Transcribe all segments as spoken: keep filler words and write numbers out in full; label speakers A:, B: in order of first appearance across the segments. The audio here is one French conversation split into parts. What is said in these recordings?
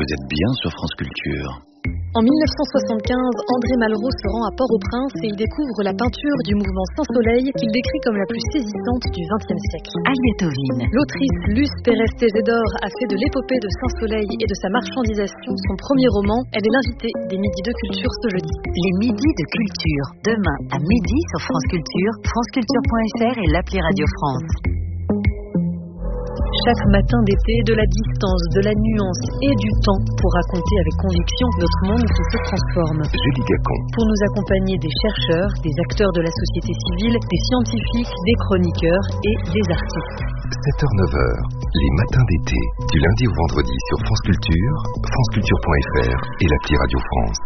A: vous êtes bien sur France Culture.
B: En dix-neuf cent soixante-quinze, André Malraux se rend à Port-au-Prince et y découvre la peinture du mouvement Saint-Soleil qu'il décrit comme la plus saisissante du vingtième siècle.
C: Aliétovine.
B: L'autrice Luce Pérez Tejedor a fait de l'épopée de Saint-Soleil et de sa marchandisation son premier roman. Elle est l'invitée des Midis de Culture ce jeudi.
C: Les Midis de Culture, demain à midi sur France Culture, franceculture point f r et l'appli Radio France.
B: Chaque matin d'été, de la distance, de la nuance et du temps pour raconter avec conviction notre monde qui se transforme.
A: Julie Gacon.
B: Pour nous accompagner des chercheurs, des acteurs de la société civile, des scientifiques, des chroniqueurs et des artistes.
D: sept heures neuf heures, les matins d'été, du lundi au vendredi sur France Culture, franceculture point f r et l'appli Radio France.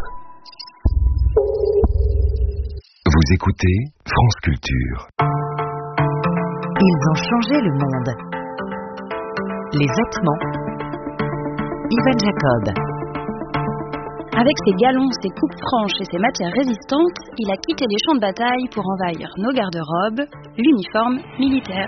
D: Vous écoutez France Culture.
C: Ils ont changé le monde. Les vêtements. Yvan Jacob.
E: Avec ses galons, ses coupes franches et ses matières résistantes, il a quitté les champs de bataille pour envahir nos garde-robes, l'uniforme militaire.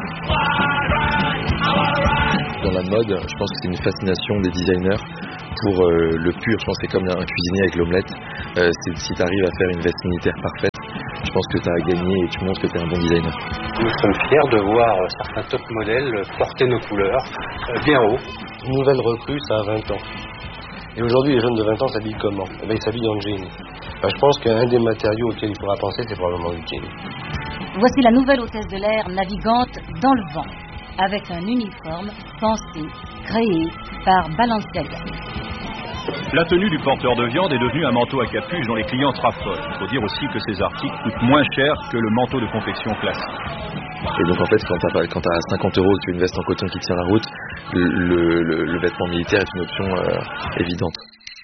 F: Dans la mode, je pense que c'est une fascination des designers pour euh, le pur. Je pense que c'est comme un cuisinier avec l'omelette. Euh, c'est, si tu arrives à faire une veste militaire parfaite, je pense que tu as gagné et tu montres que tu es un bon designer.
G: Nous sommes fiers de voir certains top modèles porter nos couleurs euh, bien haut. Une nouvelle recrue, ça a vingt ans. Et aujourd'hui, les jeunes de vingt ans s'habillent comment ? Eh bien, ils s'habillent en jean. Ben, je pense qu'un des matériaux auxquels il faudra penser, c'est probablement le jean.
E: Voici la nouvelle hôtesse de l'air navigante dans le vent, avec un uniforme pensé, créé par Balenciaga.
H: La tenue du porteur de viande est devenue un manteau à capuche dont les clients raffolent. Il faut dire aussi que ces articles coûtent moins cher que le manteau de confection classique.
F: Et donc en fait, quand tu as cinquante euros et que tu as une veste en coton qui tient la route, le, le, le vêtement militaire est une option euh, évidente.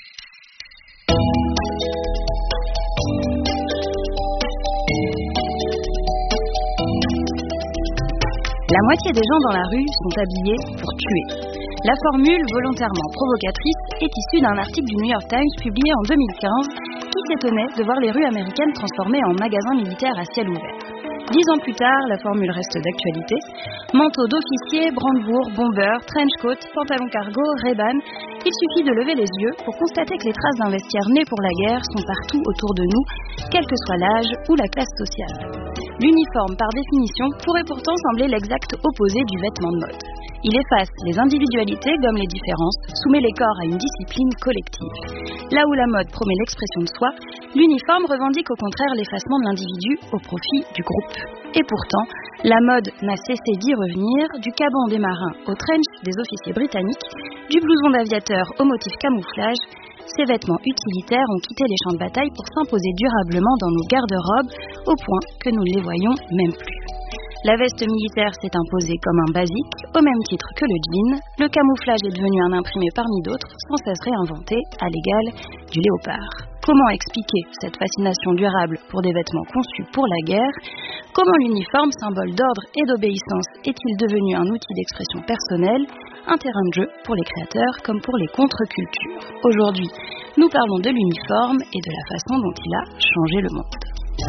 E: La moitié des gens dans la rue sont habillés pour tuer. La formule, volontairement provocatrice, est issue d'un article du New York Times publié en deux mille quinze qui s'étonnait de voir les rues américaines transformées en magasins militaires à ciel ouvert. Dix ans plus tard, la formule reste d'actualité. Manteau d'officier, brandebourg, bomber, trench coat, pantalon cargo, Ray-Ban. Il suffit de lever les yeux pour constater que les traces d'un vestiaire né pour la guerre sont partout autour de nous, quel que soit l'âge ou la classe sociale. L'uniforme, par définition, pourrait pourtant sembler l'exact opposé du vêtement de mode. Il efface les individualités, gomme les différences, soumet les corps à une discipline collective. Là où la mode promet l'expression de soi, l'uniforme revendique au contraire l'effacement de l'individu au profit du groupe. Et pourtant, la mode n'a cessé d'y revenir, du caban des marins au trench des officiers britanniques, du blouson d'aviateur au motif camouflage. Ces vêtements utilitaires ont quitté les champs de bataille pour s'imposer durablement dans nos garde-robes, au point que nous ne les voyons même plus. La veste militaire s'est imposée comme un basique, au même titre que le jean. Le camouflage est devenu un imprimé parmi d'autres, sans cesse réinventé, à l'égal du léopard. Comment expliquer cette fascination durable pour des vêtements conçus pour la guerre ? Comment l'uniforme, symbole d'ordre et d'obéissance, est-il devenu un outil d'expression personnelle, un terrain de jeu pour les créateurs comme pour les contre-cultures ? Aujourd'hui, nous parlons de l'uniforme et de la façon dont il a changé le monde.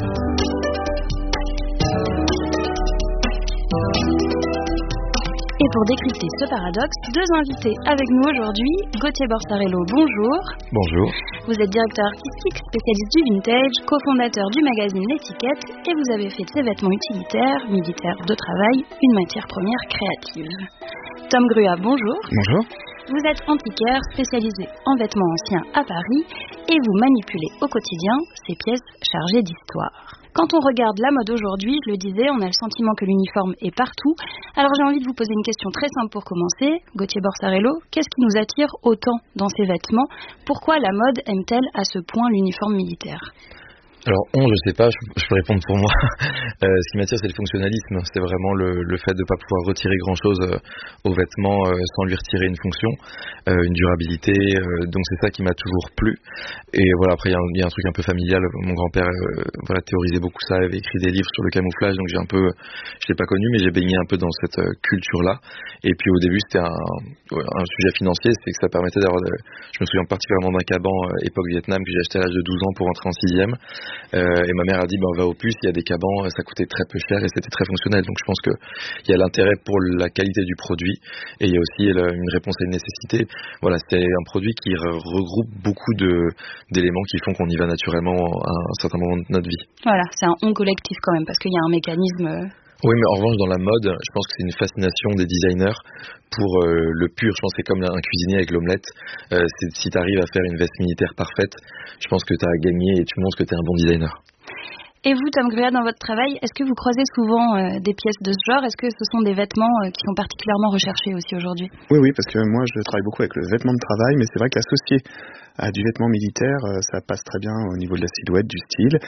E: Et pour décrypter ce paradoxe, deux invités avec nous aujourd'hui. Gauthier Borsarello, bonjour.
F: Bonjour.
E: Vous êtes directeur artistique, spécialiste du vintage, cofondateur du magazine L'Étiquette et vous avez fait de ces vêtements utilitaires, militaires, de travail, une matière première créative. Tom Grua, bonjour.
I: Bonjour.
E: Vous êtes antiquaire spécialisé en vêtements anciens à Paris et vous manipulez au quotidien ces pièces chargées d'histoire. Quand on regarde la mode aujourd'hui, je le disais, on a le sentiment que l'uniforme est partout. Alors j'ai envie de vous poser une question très simple pour commencer. Gauthier Borsarello, qu'est-ce qui nous attire autant dans ces vêtements ? Pourquoi la mode aime-t-elle à ce point l'uniforme militaire ?
F: Alors, on, je sais pas, je, je peux répondre pour moi. Euh, ce qui m'attire, c'est le fonctionnalisme. C'est vraiment le, le fait de ne pas pouvoir retirer grand-chose euh, aux vêtements euh, sans lui retirer une fonction, euh, une durabilité. Euh, donc, c'est ça qui m'a toujours plu. Et voilà, après, il y, y a un truc un peu familial. Mon grand-père euh, voilà, théorisait beaucoup ça, avait écrit des livres sur le camouflage. Donc, j'ai un peu, je l'ai pas connu, mais j'ai baigné un peu dans cette euh, culture-là. Et puis, au début, c'était un, un sujet financier. C'est que ça permettait d'avoir... De, je me souviens particulièrement d'un caban euh, époque Vietnam que j'ai acheté à l'âge de douze ans pour rentrer en sixième. Euh, et ma mère a dit, ben, on va au puce, il y a des cabans, ça coûtait très peu cher et c'était très fonctionnel. Donc je pense qu'il y a l'intérêt pour la qualité du produit et il y a aussi une réponse à une nécessité. Voilà, c'est un produit qui regroupe beaucoup de, d'éléments qui font qu'on y va naturellement à un certain moment de notre vie.
E: Voilà, c'est un on collectif quand même, parce qu'il y a un mécanisme...
F: Oui, mais en revanche, dans la mode, je pense que c'est une fascination des designers pour euh, le pur. Je pense que c'est comme un cuisinier avec l'omelette. Euh, c'est, si tu arrives à faire une veste militaire parfaite, je pense que tu as gagné et tu montres que tu es un bon designer.
E: Et vous, Tom Gruat, dans votre travail, est-ce que vous croisez souvent euh, des pièces de ce genre ? Est-ce que ce sont des vêtements euh, qui sont particulièrement recherchés aussi aujourd'hui ?
I: Oui, oui, parce que moi, je travaille beaucoup avec le vêtement de travail, mais c'est vrai qu'associé à du vêtement militaire, euh, ça passe très bien au niveau de la silhouette, du style.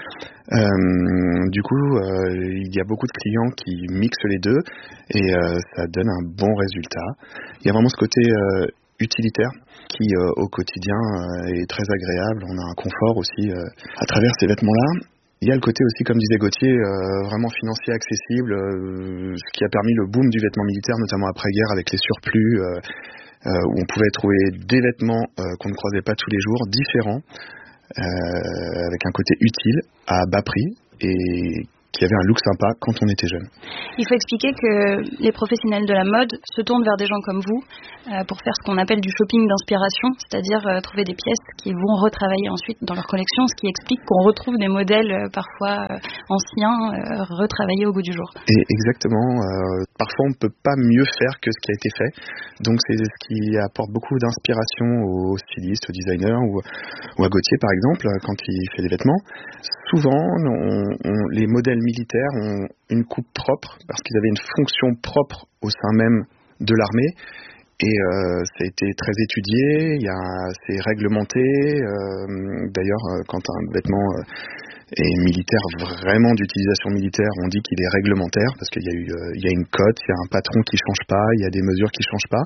I: Euh, du coup, euh, il y a beaucoup de clients qui mixent les deux et euh, ça donne un bon résultat. Il y a vraiment ce côté euh, utilitaire qui, euh, au quotidien, euh, est très agréable. On a un confort aussi euh, à travers ces vêtements-là. Il y a le côté aussi, comme disait Gauthier, euh, vraiment financier, accessible, euh, ce qui a permis le boom du vêtement militaire, notamment après-guerre avec les surplus, euh, euh, où on pouvait trouver des vêtements euh, qu'on ne croisait pas tous les jours, différents, euh, avec un côté utile, à bas prix, et qui avait un look sympa quand on était jeune.
E: Il faut expliquer que les professionnels de la mode se tournent vers des gens comme vous euh, pour faire ce qu'on appelle du shopping d'inspiration, c'est-à-dire euh, trouver des pièces qui vont retravailler ensuite dans leur collection, ce qui explique qu'on retrouve des modèles euh, parfois euh, anciens euh, retravaillés au goût du jour.
I: Et exactement. Euh, parfois, on ne peut pas mieux faire que ce qui a été fait. Donc, c'est ce qui apporte beaucoup d'inspiration aux stylistes, aux designers ou, ou à Gauthier, par exemple, quand il fait des vêtements. Souvent, on, on, les modèles militaires ont une coupe propre parce qu'ils avaient une fonction propre au sein même de l'armée et euh, ça a été très étudié, il y a, c'est réglementé, euh, d'ailleurs quand un vêtement est militaire, vraiment d'utilisation militaire, on dit qu'il est réglementaire parce qu'il y a, eu, il y a une cote, il y a un patron qui ne change pas, il y a des mesures qui ne changent pas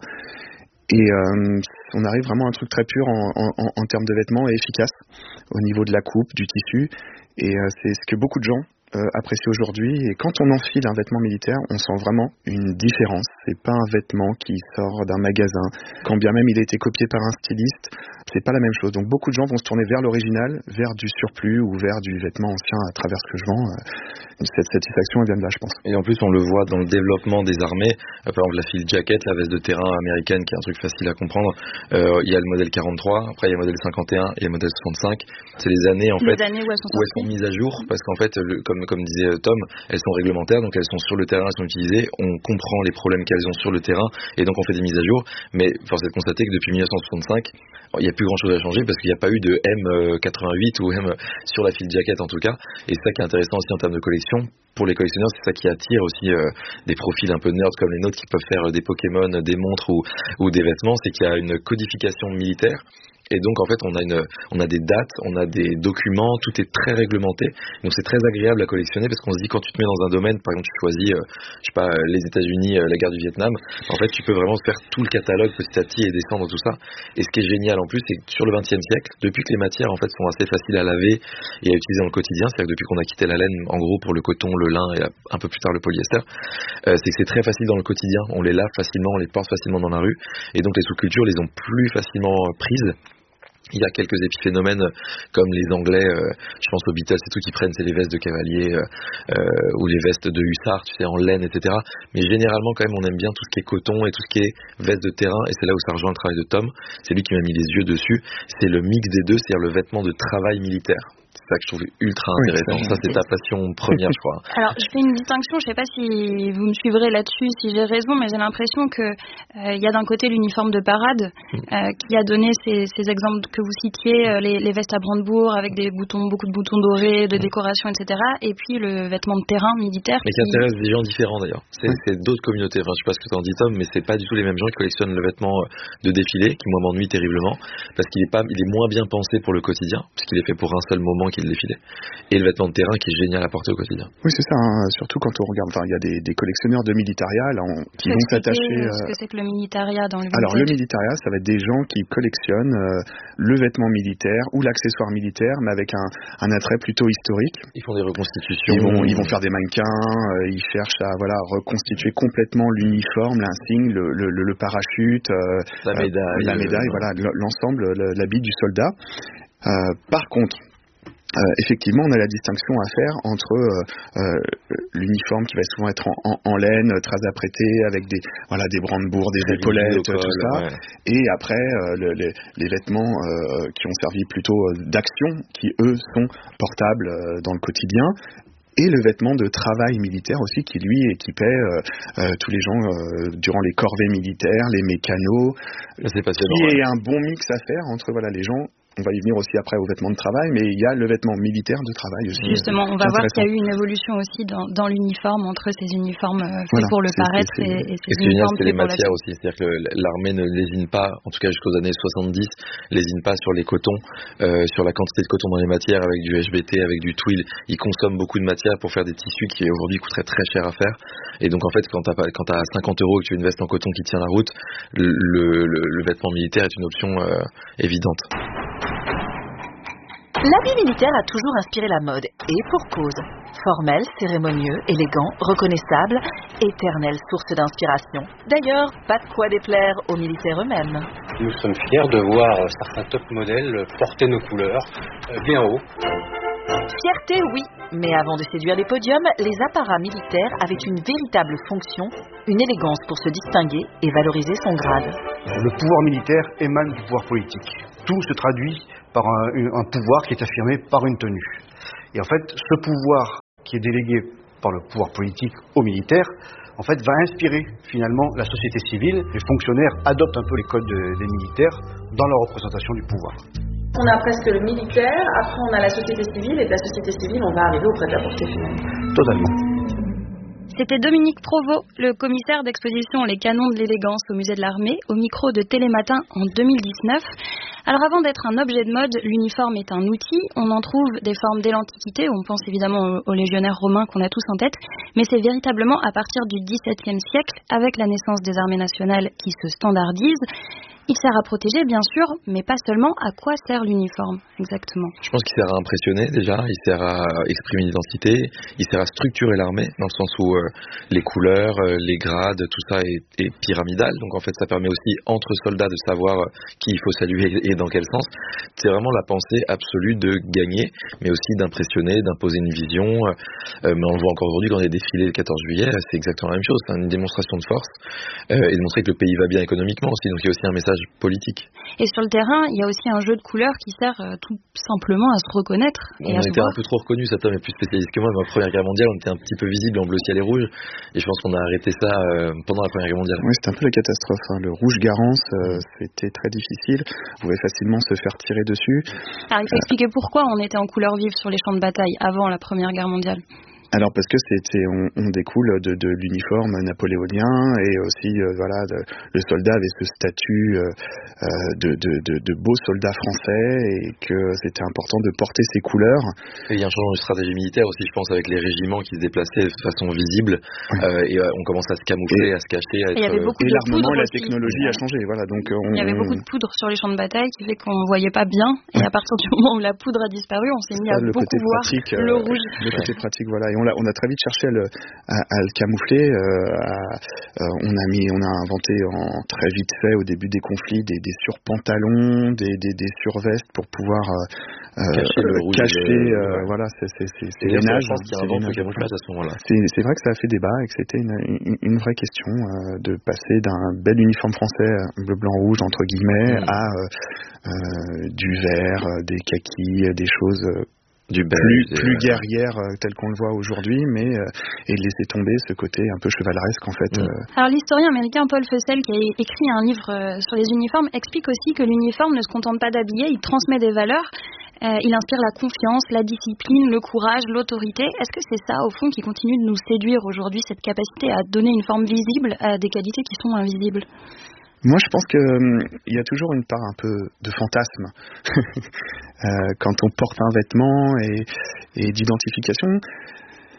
I: et euh, on arrive vraiment à un truc très pur en, en, en termes de vêtements et efficace au niveau de la coupe, du tissu. Et euh, c'est ce que beaucoup de gens euh, apprécient aujourd'hui. Et quand on enfile un vêtement militaire, on sent vraiment une différence. C'est pas un vêtement qui sort d'un magasin. Quand bien même il a été copié par un styliste, c'est pas la même chose. Donc beaucoup de gens vont se tourner vers l'original, vers du surplus ou vers du vêtement ancien à travers ce que je vends. Cette satisfaction, elle vient de là, je pense.
F: Et en plus, on le voit dans le développement des armées. Euh, par exemple, la field jacket, la veste de terrain américaine, qui est un truc facile à comprendre. Euh, il y a le modèle quarante-trois, après il y a le modèle cinquante et un et le modèle soixante-cinq. C'est les années, en
E: les
F: fait,
E: années où elles sont,
F: où elles sont mises à jour, parce qu'en fait, le, comme, comme disait Tom, elles sont réglementaires, donc elles sont sur le terrain, elles sont utilisées. On comprend les problèmes qu'elles ont sur le terrain, et donc on fait des mises à jour. Mais force est de constater que depuis dix-neuf cent soixante-cinq, il n'y a plus grand chose à changer parce qu'il n'y a pas eu de M quatre-vingt-huit ou M sur la field jacket en tout cas. Et c'est ça qui est intéressant aussi en termes de collection. Pour les collectionneurs, c'est ça qui attire aussi euh, des profils un peu nerds comme les nôtres qui peuvent faire des Pokémon, des montres ou, ou des vêtements. C'est qu'il y a une codification militaire. Et donc en fait on a une, on a des dates, on a des documents, tout est très réglementé. Donc c'est très agréable à collectionner parce qu'on se dit quand tu te mets dans un domaine, par exemple tu choisis, euh, je sais pas, les États-Unis, euh, la guerre du Vietnam, en fait tu peux vraiment faire tout le catalogue petit à petit et descendre tout ça. Et ce qui est génial en plus, c'est que sur le vingtième siècle, depuis que les matières en fait sont assez faciles à laver et à utiliser dans le quotidien, c'est-à-dire que depuis qu'on a quitté la laine, en gros pour le coton, le lin et un peu plus tard le polyester, euh, c'est que c'est très facile dans le quotidien. On les lave facilement, on les porte facilement dans la rue, et donc les sous-cultures les ont plus facilement prises. Il y a quelques épiphénomènes comme les Anglais, euh, je pense aux Beatles et tout, qui prennent, c'est les vestes de cavalier euh, euh, ou les vestes de hussards, tu sais, en laine, et cetera. Mais généralement, quand même, on aime bien tout ce qui est coton et tout ce qui est veste de terrain, et c'est là où ça rejoint le travail de Tom. C'est lui qui m'a mis les yeux dessus. C'est le mix des deux, c'est-à-dire le vêtement de travail militaire. C'est ça que je trouve ultra intéressant. Oui, ça, c'est ta passion première, je crois.
E: Alors, je fais une distinction. Je ne sais pas si vous me suivrez là-dessus, si j'ai raison, mais j'ai l'impression que il euh, y a d'un côté l'uniforme de parade euh, qui a donné ces, ces exemples que vous citiez, euh, les, les vestes à brandebourg avec des boutons, beaucoup de boutons dorés, de décoration, et cetera. Et puis le vêtement de terrain militaire.
F: Mais qui, qui intéresse des gens différents d'ailleurs. C'est, oui. c'est d'autres communautés. Enfin, je sais pas ce que tu en dis, Tom, mais c'est pas du tout les mêmes gens qui collectionnent le vêtement de défilé, qui moi m'ennuie terriblement, parce qu'il est pas, il est moins bien pensé pour le quotidien, puisqu'il est fait pour un seul moment qu'il défilé. Et le vêtement de terrain qui est génial à porter au quotidien.
I: Oui, c'est ça, hein, surtout quand on regarde, enfin, il y a des, des collectionneurs de militaria là, on, qui vont s'attacher.
E: Euh... Ce que c'est que le militaria dans le vintage.
I: Alors le militaria, ça va être des gens qui collectionnent euh, le vêtement militaire ou l'accessoire militaire, mais avec un, un attrait plutôt historique.
F: Ils font des reconstitutions.
I: Ils vont, ils vont faire des mannequins, euh, ils cherchent à voilà reconstituer complètement l'uniforme, l'insigne, le, le, le, le parachute, euh,
F: la médaille,
I: euh, la médaille, euh, voilà, l'ensemble, l'habit du soldat. Euh, par contre, Euh, effectivement, on a la distinction à faire entre euh, euh, l'uniforme qui va souvent être en, en, en laine, très apprêté, avec des voilà des brandebourgs, des très épaulettes, col, tout ça, ouais. Et après euh, le, les, les vêtements euh, qui ont servi plutôt d'action, qui eux sont portables euh, dans le quotidien. Et le vêtement de travail militaire aussi, qui lui équipait euh, euh, tous les gens euh, durant les corvées militaires, les mécanos,
F: c'est
I: qui est un bon mix à faire entre voilà les gens. On va y venir aussi après aux vêtements de travail, mais il y a le vêtement militaire de travail aussi.
E: Justement, on va voir qu'il y a eu une évolution aussi dans, dans l'uniforme, entre ces uniformes euh, faits voilà, pour le paraître c'est, c'est, et, et ces
F: et
E: uniformes
F: faits pour la... c'est les matières aussi, c'est-à-dire que l'armée ne lésine pas, en tout cas jusqu'aux années soixante-dix, lésine pas sur les cotons, euh, sur la quantité de coton dans les matières, avec du H B T, avec du twill. Ils consomment beaucoup de matière pour faire des tissus qui aujourd'hui coûteraient très cher à faire. Et donc en fait, quand t'as, quand t'as cinquante euros et que tu veux une veste en coton qui tient la route, le, le, le vêtement militaire est une option euh, évidente.
C: L'habit militaire a toujours inspiré la mode, et pour cause. Formel, cérémonieux, élégant, reconnaissable, éternelle source d'inspiration. D'ailleurs, pas de quoi déplaire aux militaires eux-mêmes.
G: Nous sommes fiers de voir certains top modèles porter nos couleurs bien haut.
C: Fierté, oui, mais avant de séduire les podiums, les apparats militaires avaient une véritable fonction, une élégance pour se distinguer et valoriser son grade.
J: Le pouvoir militaire émane du pouvoir politique. Tout se traduit par un, un pouvoir qui est affirmé par une tenue. Et en fait, ce pouvoir qui est délégué par le pouvoir politique aux militaires, en fait, va inspirer finalement la société civile. Les fonctionnaires adoptent un peu les codes des militaires dans leur représentation du pouvoir.
K: On a presque le militaire, après on a la société civile, et de la société civile, on va arriver au prêt-à-porter finalement.
J: Totalement.
E: C'était Dominique Provost, le commissaire d'exposition Les Canons de l'élégance au musée de l'armée, au micro de Télématin en deux mille dix-neuf. Alors avant d'être un objet de mode, l'uniforme est un outil. On en trouve des formes dès l'Antiquité, on pense évidemment aux légionnaires romains qu'on a tous en tête, mais c'est véritablement à partir du dix-septième siècle, avec la naissance des armées nationales qui se standardisent. Il sert à protéger, bien sûr, mais pas seulement. À quoi sert l'uniforme, exactement ?
F: Je pense qu'il sert à impressionner, déjà. Il sert à exprimer une identité. Il sert à structurer l'armée, dans le sens où euh, les couleurs, euh, les grades, tout ça est, est pyramidal. Donc, en fait, ça permet aussi, entre soldats, de savoir euh, qui il faut saluer et dans quel sens. C'est vraiment la pensée absolue de gagner, mais aussi d'impressionner, d'imposer une vision. Euh, mais on le voit encore aujourd'hui dans les défilés le quatorze juillet. C'est exactement la même chose. C'est une démonstration de force euh, et de montrer que le pays va bien économiquement aussi. Donc, il y a aussi un message politique.
E: Et sur le terrain, il y a aussi un jeu de couleurs qui sert euh, tout simplement à se reconnaître. Et
F: on
E: à
F: était
E: se
F: un peu trop reconnus, cet homme est plus spécialiste que moi. Dans la Première Guerre mondiale, on était un petit peu visible en bleu ciel et rouge, et je pense qu'on a arrêté ça euh, pendant la Première Guerre mondiale.
I: Oui, c'était un peu la catastrophe. Hein. Le rouge Garance, euh, c'était très difficile. On pouvait facilement se faire tirer dessus.
E: Alors, il faut euh... expliquer pourquoi on était en couleur vive sur les champs de bataille avant la Première Guerre mondiale.
I: Alors parce que c'était, on, on découle de, de l'uniforme napoléonien, et aussi euh, voilà, de, le soldat avait ce statut euh, de, de, de, de beau soldat français, et que c'était important de porter ses couleurs.
F: Et il y a un changement de stratégie militaire aussi, je pense, avec les régiments qui se déplaçaient de façon visible, oui. euh, et euh, on commence à se camoufler, et, à se cacher, à être.
E: Et, il y avait beaucoup
I: et
E: de
I: l'armement,
E: poudre
I: la
E: aussi.
I: technologie a changé, voilà. Donc on,
E: il y avait beaucoup de poudre sur les champs de bataille qui fait qu'on voyait pas bien, et à partir du moment où la poudre a disparu, on s'est mis à beaucoup voir
I: pratique,
E: le
I: euh,
E: rouge.
I: Le côté ouais. pratique, voilà. Et on a, on a très vite cherché à le, à, à le camoufler. Euh, à, euh, on a mis, on a inventé en très vite fait au début des conflits des, des surpantalons, des, des, des survestes pour pouvoir euh,
F: cacher, le rouge
I: cacher
F: le...
I: euh, voilà, c'est c'est c'est, c'est
F: l'ainage. Je pense qu'il y a un vent de camouflage à ce moment-là.
I: C'est, c'est vrai que ça a fait débat et que c'était une, une, une vraie question euh, de passer d'un bel uniforme français bleu blanc rouge entre guillemets mmh. à euh, euh, du vert, des kakis, des choses euh,
F: du
I: plus, plus guerrière euh, tel qu'on le voit aujourd'hui, mais euh, et de laisser tomber ce côté un peu chevaleresque en fait.
E: Mmh. Euh. Alors l'historien américain Paul Fussell, qui a écrit un livre euh, sur les uniformes, explique aussi que l'uniforme ne se contente pas d'habiller, il transmet des valeurs. Euh, il inspire la confiance, la discipline, le courage, l'autorité. Est-ce que c'est ça, au fond, qui continue de nous séduire aujourd'hui, cette capacité à donner une forme visible à des qualités qui sont invisibles ?
I: Moi, je pense qu'il hum, y a toujours une part un peu de fantasme euh, quand on porte un vêtement et, et d'identification.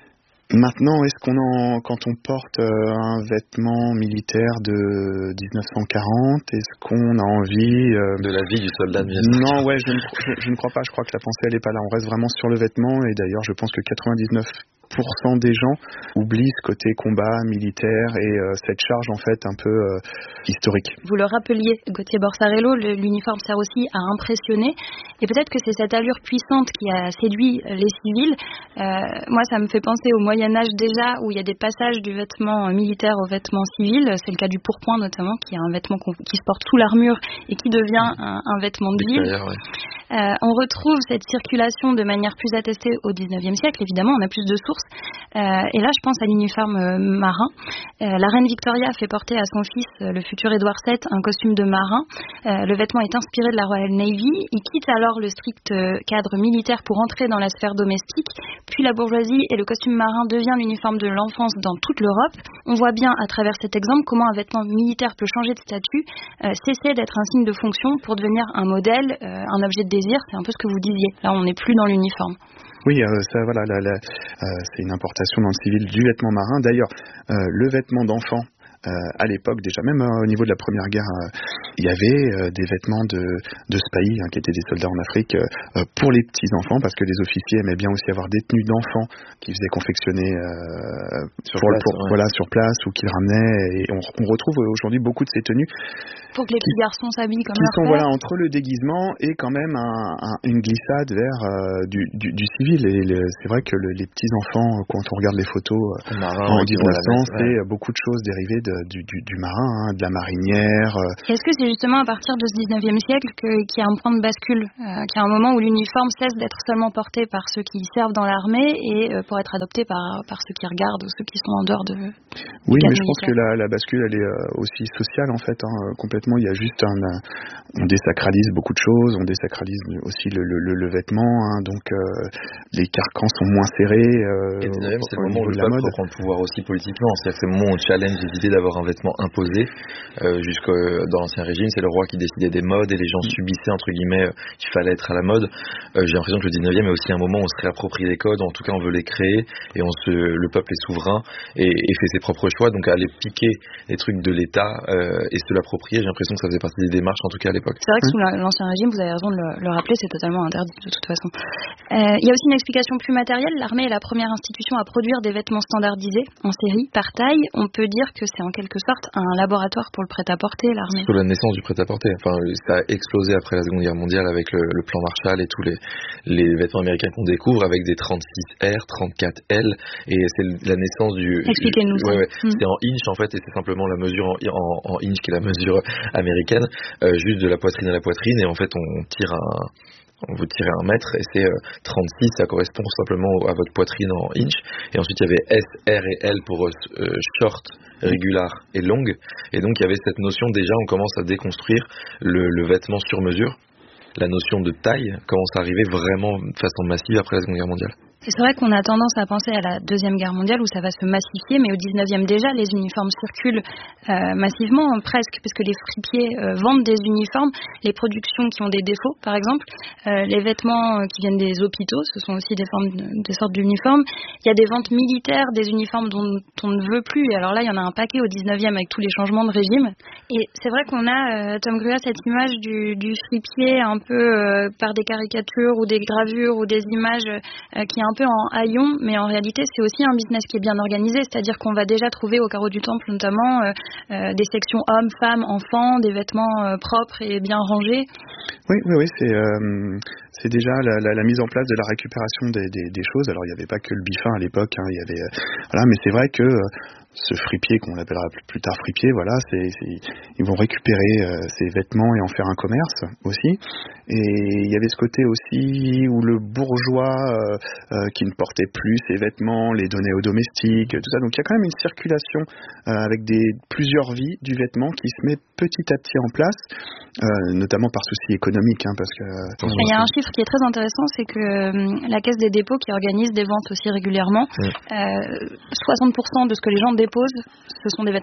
I: Maintenant, est-ce qu'on en, quand on porte un vêtement militaire de dix-neuf cent quarante, est-ce qu'on a envie euh...
F: de la vie du soldat de
I: Non, ouais, je ne, je, je ne crois pas. Je crois que la pensée, elle est pas là. On reste vraiment sur le vêtement. Et d'ailleurs, je pense que quatre-vingt-dix-neuf pour cent des gens oublient ce côté combat militaire et euh, cette charge en fait un peu euh, historique.
E: Vous le rappeliez, Gauthier Borsarello, le, l'uniforme sert aussi à impressionner et peut-être que c'est cette allure puissante qui a séduit les civils. Euh, moi, ça me fait penser au Moyen-Âge déjà où il y a des passages du vêtement militaire au vêtement civil. C'est le cas du pourpoint notamment, qui est un vêtement qui se porte sous l'armure et qui devient un, un vêtement de ville. Ouais. Euh, on retrouve cette circulation de manière plus attestée au dix-neuvième siècle, évidemment, on a plus de sources. Euh, et là, je pense à l'uniforme euh, marin. Euh, la reine Victoria fait porter à son fils, euh, le futur Édouard sept, un costume de marin. Euh, le vêtement est inspiré de la Royal Navy. Il quitte alors le strict euh, cadre militaire pour entrer dans la sphère domestique. Puis la bourgeoisie et le costume marin devient l'uniforme de l'enfance dans toute l'Europe. On voit bien à travers cet exemple comment un vêtement militaire peut changer de statut, euh, cesser d'être un signe de fonction pour devenir un modèle, euh, un objet de désir. C'est un peu ce que vous disiez. Là, on n'est plus dans l'uniforme.
I: Oui, euh, ça, voilà, la, la, euh, c'est une importation dans le civil du vêtement marin. D'ailleurs, euh, le vêtement d'enfant, euh, à l'époque, déjà même euh, au niveau de la Première Guerre, euh, il y avait euh, des vêtements de, de spahis, hein, qui étaient des soldats en Afrique, euh, pour les petits-enfants, parce que les officiers aimaient bien aussi avoir des tenues d'enfants qu'ils faisaient confectionner euh,
F: sur,
I: pour,
F: place,
I: pour,
F: ouais.
I: voilà, sur place ou qu'ils ramenaient. Et on, on retrouve aujourd'hui beaucoup de ces tenues.
E: Pour que les petits garçons s'habillent comme
I: qui
E: leur
I: sont
E: père.
I: Voilà, entre le déguisement et quand même un, un, une glissade vers euh, du, du, du civil. Et le, c'est vrai que le, les petits-enfants, quand on regarde les photos euh, marin, en dix-neuf cents, c'est ouais. beaucoup de choses dérivées de, du, du, du marin, hein, de la marinière. Euh.
E: Est-ce que c'est justement à partir de ce dix-neuvième siècle que, qu'il y a un point de bascule, euh, qu'il y a un moment où l'uniforme cesse d'être seulement porté par ceux qui servent dans l'armée et euh, pour être adopté par, par ceux qui regardent ou ceux qui sont en dehors de...
I: Oui, mais je pense que la, la bascule, elle est euh, aussi sociale en fait, hein, complètement. Il y a juste un... On désacralise beaucoup de choses, on désacralise aussi le, le, le, le vêtement, hein, donc euh, les carcans sont moins serrés. Euh,
F: et le dix-neuvième, c'est le moment où le peuple reprend le pouvoir aussi politiquement. C'est-à-dire que c'est le moment où on challenge les idées d'avoir un vêtement imposé. Euh, jusque dans l'Ancien Régime, c'est le roi qui décidait des modes et les gens subissaient, entre guillemets, euh, qu'il fallait être à la mode. Euh, j'ai l'impression que le dix-neuvième est aussi un moment où on se réapproprie les codes, en tout cas on veut les créer, et on se, le peuple est souverain et, et fait ses propres choix, donc aller piquer les trucs de l'État euh, et se l'approprier, j'ai l'impression que ça faisait partie des démarches, en tout cas à l'époque.
E: C'est vrai que sous l'Ancien Régime, vous avez raison de le, le rappeler, c'est totalement interdit de toute façon. Euh, il y a aussi une explication plus matérielle. L'armée est la première institution à produire des vêtements standardisés en série, par taille. On peut dire que c'est en quelque sorte un laboratoire pour le prêt-à-porter, l'armée.
F: Sur la naissance du prêt-à-porter. Enfin, ça a explosé après la Seconde Guerre mondiale avec le, le plan Marshall et tous les, les vêtements américains qu'on découvre avec des trente-six R, trente-quatre L, et c'est la naissance du...
E: Expliquez-nous ça.
F: Ouais, ouais. Mmh. C'est en inch en fait, et c'est simplement la mesure en, en, en inch qui est la mesure américaine, euh, juste de la poitrine à la poitrine, et en fait on tire un... on vous tirez un mètre et c'est euh, trente-six, ça correspond simplement à votre poitrine en inch. Et ensuite il y avait S, R et L pour euh, short, régular et longue. Et donc il y avait cette notion, déjà on commence à déconstruire le, le vêtement sur mesure. La notion de taille commence à arriver vraiment de façon massive après la Seconde Guerre mondiale.
E: Et c'est vrai qu'on a tendance à penser à la Deuxième Guerre mondiale où ça va se massifier, mais au dix-neuvième déjà, les uniformes circulent euh, massivement, presque, puisque les fripiers euh, vendent des uniformes, les productions qui ont des défauts, par exemple, euh, les vêtements qui viennent des hôpitaux, ce sont aussi des, formes de, des sortes d'uniformes. Il y a des ventes militaires, des uniformes dont on ne veut plus, et alors là, il y en a un paquet au dix-neuvième avec tous les changements de régime. Et c'est vrai qu'on a, euh, Tom Gruat, cette image du, du fripier un peu euh, par des caricatures ou des gravures ou des images euh, qui est un peu en haillons, mais en réalité c'est aussi un business qui est bien organisé, c'est-à-dire qu'on va déjà trouver au carreau du Temple notamment euh, euh, des sections hommes, femmes, enfants, des vêtements euh, propres et bien rangés.
I: Oui, oui, oui, c'est euh, c'est déjà la, la, la mise en place de la récupération des, des, des choses. Alors il n'y avait pas que le bifin à l'époque, hein, il y avait euh, voilà, mais c'est vrai que euh, ce fripier qu'on appellera plus tard fripier, voilà, c'est, c'est ils vont récupérer euh, ces vêtements et en faire un commerce aussi. Et il y avait ce côté aussi où le bourgeois euh, euh, qui ne portait plus ses vêtements les donnait aux domestiques, tout ça. Donc il y a quand même une circulation euh, avec des plusieurs vies du vêtement qui se met petit à petit en place, euh, notamment par souci économique, hein, parce que. Euh,
E: il y a un chiffre qui est très intéressant, c'est que euh, la Caisse des dépôts qui organise des ventes aussi régulièrement, mmh. euh, soixante pour cent de ce que les gens déposent, ce sont des vêtements.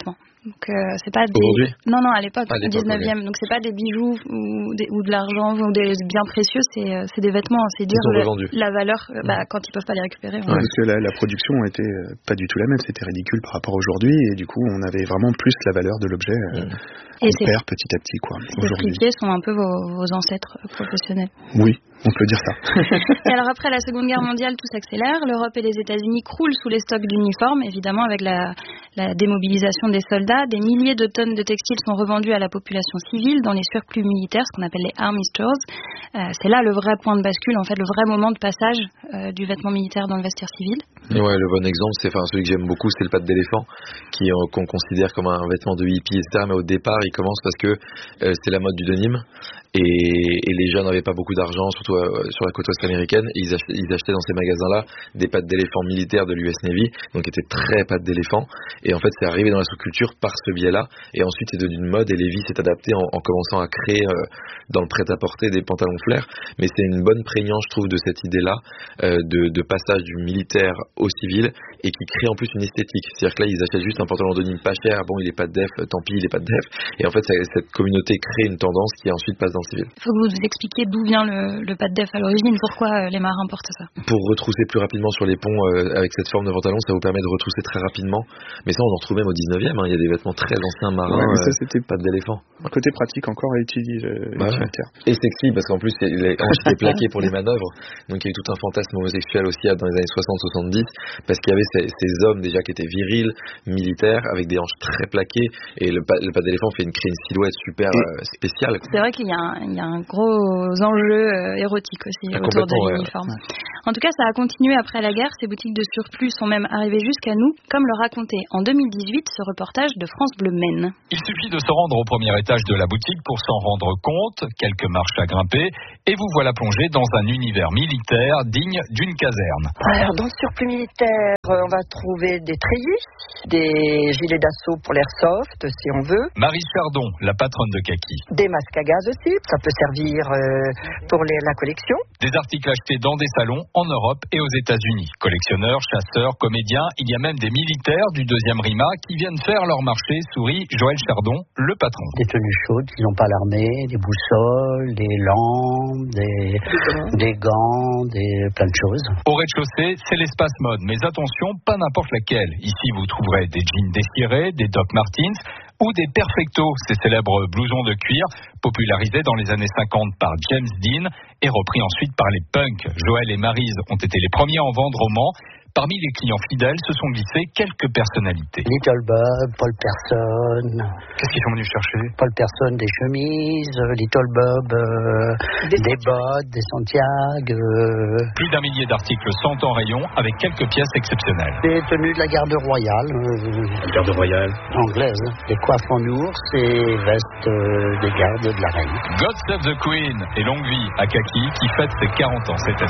E: Donc euh, c'est pas des...
F: Aujourd'hui ?
E: Non, non, à l'époque,
F: à l'époque
E: dix-neuvième. Okay. Donc c'est pas des bijoux ou, des, ou de l'argent ou des biens précieux, c'est, c'est des vêtements. C'est dire
F: le,
E: la valeur bah, quand ils peuvent pas les récupérer.
I: Ouais, parce que la, la production était pas du tout la même, c'était ridicule par rapport à aujourd'hui et du coup on avait vraiment plus la valeur de l'objet euh, qu'on perd petit à petit quoi.
E: Les fripiers sont un peu vos, vos ancêtres professionnels.
I: Oui. On peut dire ça.
E: Et alors après la Seconde Guerre mondiale, tout s'accélère. L'Europe et les États-Unis croulent sous les stocks d'uniformes, évidemment avec la, la démobilisation des soldats. Des milliers de tonnes de textiles sont revendus à la population civile dans les surplus militaires, ce qu'on appelle les army stores. Euh, c'est là le vrai point de bascule, en fait, le vrai moment de passage euh, du vêtement militaire dans le vestiaire civil.
F: Et ouais, le bon exemple, c'est enfin celui que j'aime beaucoup, c'est le pâte d'éléphant, qui euh, qu'on considère comme un vêtement de hippie, et cetera. Mais au départ, il commence parce que euh, c'est la mode du denim. Et, et les jeunes n'avaient pas beaucoup d'argent, surtout euh, sur la côte ouest américaine, et ils achetaient, ils achetaient dans ces magasins-là des pattes d'éléphant militaires de l'U S Navy, donc qui étaient très pattes d'éléphant. Et en fait, c'est arrivé dans la sous-culture par ce biais-là, et ensuite c'est devenu une mode, et Levi's s'est adapté en, en commençant à créer euh, dans le prêt-à-porter des pantalons flair. Mais c'est une bonne prégnance, je trouve, de cette idée-là, euh, de, de passage du militaire au civil, et qui crée en plus une esthétique. C'est-à-dire que là, ils achètent juste un pantalon de denim pas cher, bon, il est pas de def, tant pis, il est pas de def. Et en fait, ça, cette communauté crée une tendance qui ensuite passe dans le civil.
E: Il faut que vous nous expliquiez d'où vient le, le pas de def à l'origine, pourquoi les marins portent ça.
F: Pour retrousser plus rapidement sur les ponts euh, avec cette forme de pantalon, ça vous permet de retrousser très rapidement. Mais ça, on en retrouve même au dix-neuvième, hein. Il y a des vêtements très anciens marins, ouais, ça, c'était euh, pattes d'éléphant.
I: Un côté pratique encore à utiliser. Euh,
F: bah ouais. Et sexy, parce qu'en plus, les hanches étaient plaquées pour les manœuvres. Donc il y a eu tout un fantasme homosexuel aussi dans les années soixante soixante-dix, parce qu'il y avait ces, ces hommes déjà qui étaient virils, militaires, avec des hanches très plaquées, et le pas, le pas d'éléphant fait une, crée une silhouette super euh, spéciale.
E: C'est vrai qu'il y a un, il y a un gros enjeu euh, érotique aussi ah, autour de l'uniforme. Ouais. En tout cas, ça a continué après la guerre. Ces boutiques de surplus sont même arrivées jusqu'à nous, comme le racontait en deux mille dix-huit ce reportage de France Bleu Maine.
L: Il suffit de se rendre au premier étage de la boutique pour s'en rendre compte, quelques marches à grimper, et vous voilà plongé dans un univers militaire digne d'une caserne.
M: Alors, dans le surplus militaire, on va trouver des treillis, des gilets d'assaut pour l'airsoft, si on veut.
L: Marie Chardon, la patronne de Kaki.
M: Des masques à gaz aussi, ça peut servir euh, pour les, la collection.
L: Des articles achetés dans des salons en Europe et aux États-Unis. Collectionneurs, chasseurs, comédiens, il y a même des militaires du deuxième RIMA qui viennent faire leur marché, sourit Joël Chardon, le patron.
N: Des tenues chaudes qui n'ont pas l'armée, des boussoles, des lampes, des, des gants, des plein de choses.
L: Au rez-de-chaussée, c'est l'espace mode, mais attention, pas n'importe laquelle. Ici, vous trouverez des jeans déchirés, des Doc Martens ou des Perfecto, ces célèbres blousons de cuir popularisés dans les années cinquante par James Dean et repris ensuite par les punks. Joël et Maryse ont été les premiers à en vendre au Mans. Parmi les clients fidèles se sont glissés quelques personnalités.
N: Little Bob, Paul Person.
L: Qu'est-ce qu'ils sont venus chercher?
N: Paul Person, des chemises, Little Bob, euh, des, des bottes, des Santiago. Euh...
L: Plus d'un millier d'articles sont en rayon avec quelques pièces exceptionnelles.
N: Des tenues de la garde royale. Euh,
L: la garde royale
N: anglaise. Des coiffes en ours et vestes euh, des gardes de la reine.
L: God Save the Queen et longue vie à Kaki qui fête ses quarante ans cette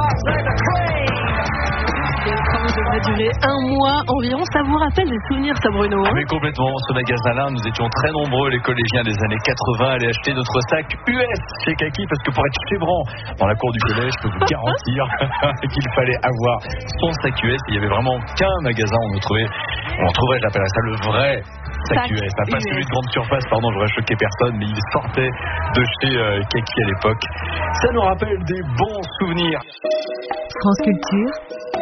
L: année.
B: Ça devrait durer un mois environ. Ça vous rappelle des souvenirs, ça, Bruno?
O: Mais complètement. Ce magasin-là, nous étions très nombreux, les collégiens des années quatre-vingts, à aller acheter notre sac U S chez Kaki, parce que pour être chébrant dans la cour du collège, je peux vous garantir qu'il fallait avoir son sac U S. Il y avait vraiment qu'un magasin où on trouvait, on trouverait, j'appellerais ça le vrai sac, sac U S. Pas celui de grande surface, pardon, j'aurais choqué personne, mais il sortait de chez euh, Kaki à l'époque. Ça nous rappelle des bons souvenirs.
P: France Culture.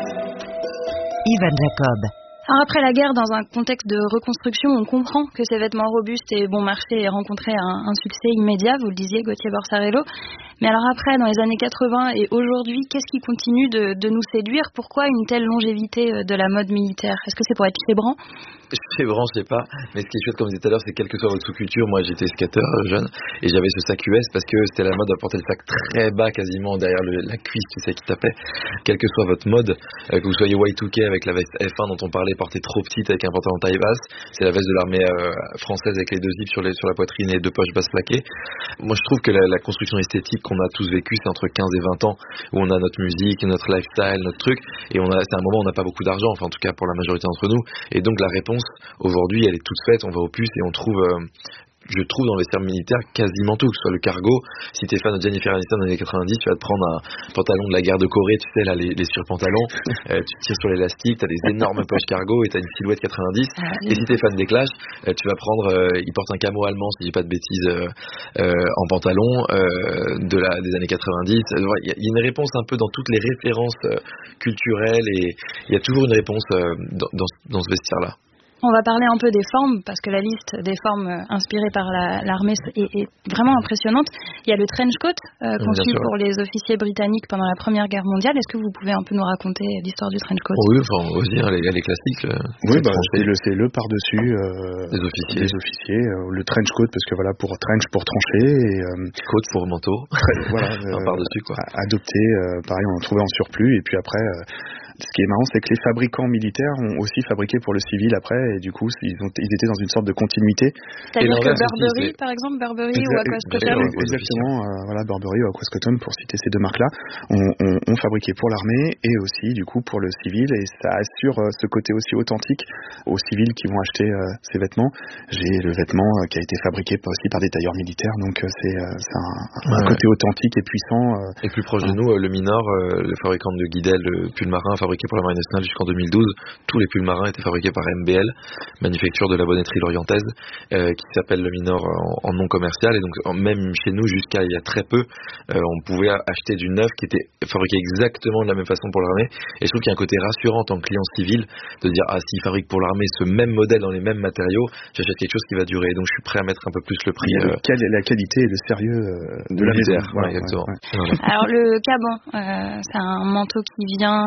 P: Ivan Jacob.
E: Alors après la guerre, dans un contexte de reconstruction, on comprend que ces vêtements robustes et bon marché aient rencontré un, un succès immédiat, vous le disiez, Gauthier Borsarello. Mais alors après, dans les années quatre-vingts et aujourd'hui, qu'est-ce qui continue de, de nous séduire? Pourquoi une telle longévité de la mode militaire? Est-ce que c'est pour être chébrant?
F: Chébrant, je sais pas. Mais ce qui est chouette, comme je disais tout à l'heure, c'est quelle que soit votre sous-culture. Moi, j'étais skateur jeune et j'avais ce sac U S parce que c'était la mode de porter le sac très bas, quasiment derrière le, la cuisse, tu sais, qui tapait. Quelle que soit votre mode, euh, que vous soyez Y deux K avec la veste F un dont on parlait, portée trop petite avec un pantalon taille basse, c'est la veste de l'armée euh, française avec les deux zips sur, les, sur la poitrine et deux poches basses plaquées. Moi, je trouve que la, la construction esthétique qu'on a tous vécue, c'est entre quinze et vingt ans, où on a notre musique, notre lifestyle, notre truc, et on a, c'est un moment où on n'a pas beaucoup d'argent, enfin en tout cas pour la majorité d'entre nous, et donc la réponse aujourd'hui elle est toute faite, on va aux puces et on trouve euh, je trouve dans le vestiaire militaire quasiment tout, que ce soit le cargo. Si t'es fan de Jennifer Aniston dans les années quatre-vingt-dix, tu vas te prendre un pantalon de la guerre de Corée, tu sais là les, les surpantalons, euh, tu tires sur l'élastique, t'as des énormes poches cargo et t'as une silhouette quatre-vingt-dix. Ah, oui. Et si t'es fan des Clash, euh, tu vas prendre, euh, ils portent un camo allemand si je dis pas de bêtises euh, euh, en pantalon euh, de la des années quatre-vingt-dix. Il euh, y, y a une réponse un peu dans toutes les références euh, culturelles et il y a toujours une réponse euh, dans, dans, dans ce vestiaire là.
E: On va parler un peu des formes, parce que la liste des formes inspirées par la, l'armée est, est vraiment impressionnante. Il y a le trench coat, euh, conçu pour les officiers britanniques pendant la Première Guerre mondiale. Est-ce que vous pouvez un peu nous raconter l'histoire du trench coat?
F: Oui, enfin, on va dire les, les classiques. Le,
I: oui, bah, c'est, le, c'est le par-dessus euh,
F: des officiers.
I: Des officiers euh, le trench coat, parce que voilà, pour trench, pour trancher. Et, euh,
F: coat pour manteau.
I: Voilà,
F: euh, par-dessus, quoi.
I: Adopté, euh, pareil, on en trouvait en surplus. Et puis après... Euh, ce qui est marrant, c'est que les fabricants militaires ont aussi fabriqué pour le civil après, et du coup, ils, ont, ils étaient dans une sorte de continuité.
E: C'est-à-dire que Burberry, par exemple, Burberry Exa- ou Aquascotum
I: Exactement, euh, voilà, Burberry ou Aquascotum, pour citer ces deux marques-là, ont, ont, ont fabriqué pour l'armée et aussi, du coup, pour le civil, et ça assure euh, ce côté aussi authentique aux civils qui vont acheter euh, ces vêtements. J'ai le vêtement euh, qui a été fabriqué aussi par des tailleurs militaires, donc euh, c'est, euh, c'est un, un ouais. côté authentique et puissant. Euh,
F: et plus proche de nous, euh, le Minor, euh, le fabricant de guidel, le pull marin, fabriqué pour la Marine nationale jusqu'en deux mille douze. Tous les pulls marins étaient fabriqués par M B L, manufacture de la bonneterie lorientaise, euh, qui s'appelle le Minor en, en nom commercial. Et donc, même chez nous, jusqu'à il y a très peu, euh, on pouvait acheter du neuf qui était fabriqué exactement de la même façon pour l'armée. Et je trouve qu'il y a un côté rassurant en tant que client civil de dire, ah, s'il fabrique pour l'armée ce même modèle dans les mêmes matériaux, j'achète quelque chose qui va durer. Donc, je suis prêt à mettre un peu plus le prix.
I: Euh, la qualité et le sérieux euh, de la maison.
F: Voilà, exactement. Ouais, ouais.
E: Alors, le caban, euh, c'est un manteau qui vient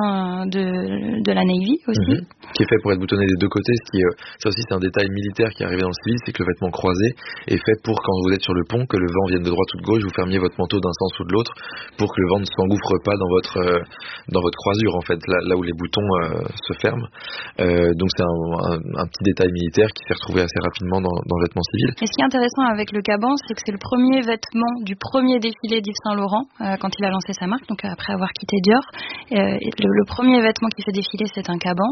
E: de de la Navy aussi.
F: Mmh. Qui est fait pour être boutonné des deux côtés. Ce qui, euh, ça aussi, c'est un détail militaire qui est arrivé dans le civil, c'est que le vêtement croisé est fait pour, quand vous êtes sur le pont, que le vent vienne de droite ou de gauche, vous fermiez votre manteau d'un sens ou de l'autre, pour que le vent ne s'engouffre pas dans votre euh, dans votre croisure, en fait, là, là où les boutons euh, se ferment. Euh, donc c'est un, un, un petit détail militaire qui s'est retrouvé assez rapidement dans, dans le vêtement civil.
E: Et ce qui est intéressant avec le caban, c'est que c'est le premier vêtement du premier défilé d'Yves Saint Laurent, euh, quand il a lancé sa marque, donc après avoir quitté Dior. Euh, le, le premier vêtement qui fait défiler, c'est un caban.